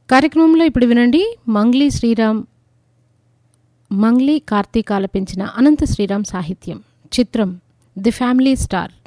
కార్యక్రమంలో ఇప్పుడు వినండి మంగ్లీ కార్తీక్ ఆలపించిన అనంత శ్రీరామ్ సాహిత్యం. చిత్రం ది ఫ్యామిలీ స్టార్.